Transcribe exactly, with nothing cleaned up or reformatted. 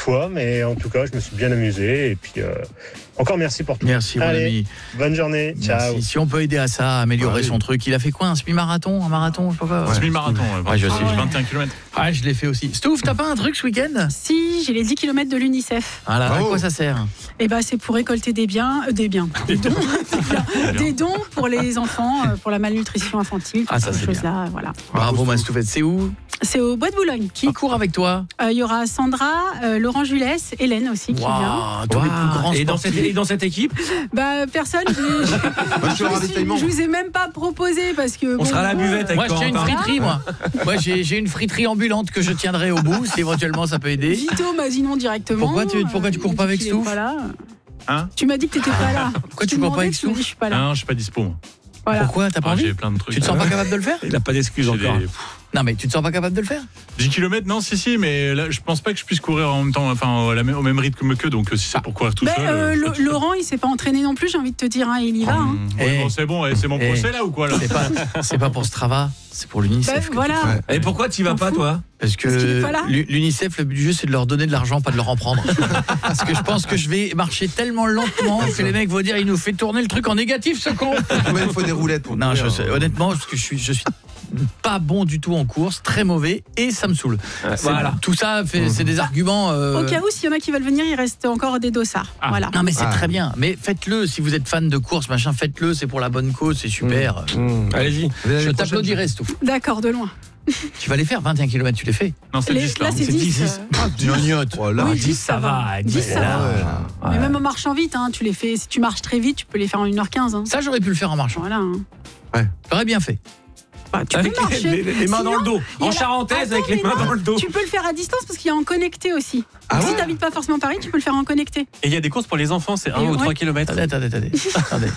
fois, mais en tout cas, je me suis bien amusé. Et puis, euh, encore merci pour tout. Merci, mon Allez, ami. bonne journée. Ciao. Merci. Si on peut aider à ça, à améliorer Ah oui. son truc. Il a fait quoi, un semi-marathon, un marathon, je sais pas quoi. Un semi-marathon, ouais, Ouais, je sais. vingt et un kilomètres. Ah, je l'ai fait aussi. Stouff, t'as pas un truc ce week-end? Si, j'ai les dix kilomètres de l'UNICEF. Voilà, à Bravo. quoi ça sert? Et ben, c'est pour récolter des biens, euh, des biens, des dons, des, biens, des dons pour les enfants, euh, pour la malnutrition infantile, Ah, ça, toutes ces c'est choses-là, voilà. Bravo, ma Stouffette. C'est où? C'est au Bois de Boulogne. Qui court avec toi? Euh, Il y aura Sandra, euh, Laurent Julès, Hélène aussi qui vient. Waouh, tous les plus grands Et dans, cette, sportifs. et dans cette équipe, Bah personne, je, je, Moi, je suis je, au me ravitaillement. suis- je vous ai même pas proposé parce que on bon, sera à la buvette avec Moi, je tiens une Corentin. friterie, moi. Moi, j'ai j'ai une friterie ambulante que je tiendrai au bout, si éventuellement ça peut aider. Vito m'a dit non directement. Pourquoi tu- pourquoi tu Euh, cours il pas m'a dit avec qu'il est Stouff pas là. Hein Tu m'as dit que t'étais pas là. Pourquoi Je tu t'ai cours pas demandé, avec tu m'as dit Stouff? je suis pas Ah là. non, je suis pas dispo. moi. Voilà. Pourquoi? T'as pas Ah, envie? j'ai plein de trucs. Tu te sens pas capable de le faire? Il n'a pas d'excuse J'ai encore. des- Non, mais tu te sens pas capable de le faire? dix kilomètres, non, si, si, mais là, je pense pas que je puisse courir en même temps, enfin, à la même- au même rythme que qu'eux, donc euh, si c'est pour courir tout Ben, seul. euh, euh, je Lo- serai tout seul. Laurent, il s'est pas entraîné non plus, j'ai envie de te dire, hein, il y va. Hein. Hum, Eh. ouais, bon, c'est bon, eh, c'est mon Eh. procès là ou quoi là? C'est pas, c'est pas pour Strava, c'est pour l'UNICEF. Ben, que tu voilà. fais. Et pourquoi tu vas T'en pas, fous toi? Parce que Parce qu'il est pas là. l'U- l'UNICEF, le but du jeu, c'est de leur donner de l'argent, pas de leur en prendre. Parce que je pense que je vais marcher tellement lentement que les mecs vont dire, il nous fait tourner le truc en négatif, ce con. Ouais, il faut des roulettes pour Non, courir, je sais, hein. honnêtement, parce que je suis, je suis pas bon du tout en course, très mauvais, et ça me saoule. C'est- Voilà. Tout ça, fait, c'est des arguments. euh, Au cas où, s'il y en a qui veulent venir, il reste encore des dossards. Ah. Voilà. Non, mais c'est Ah. très bien. Mais faites-le, si vous êtes fan de course, machin, faites-le, c'est pour la bonne cause, c'est super. Mmh. Allez-y. Je t'applaudirai, Stouff. D'accord, de loin. Tu vas les faire, vingt et un kilomètres, tu les fais. Non, c'est Les- dix là. là, c'est dix. euh, Gnognotte. Oh, là, Oui, dix, dix, ça ça va. va. dix, dix, c'est ça là. va. ouais, là. Mais même en marchant vite, hein, tu les fais. Si tu marches très vite, tu peux les faire en une heure quinze. Hein. Ça, j'aurais pu le faire en marchant. Voilà. Hein. J'aurais bien fait. Bah, tu peux Avec les, marcher. les- les mains Sinon, dans le dos. il y a En la- charentaise, Attends, avec les mais mains non, dans le dos. Tu peux le faire à distance parce qu'il y a en connecté aussi. Ah Donc, ouais si tu n'habites pas forcément Paris, tu peux le faire en connecté. Et il y a des courses pour les enfants, c'est un Et ou ouais. trois kilomètres. Attendez, attendez, attendez. attendez.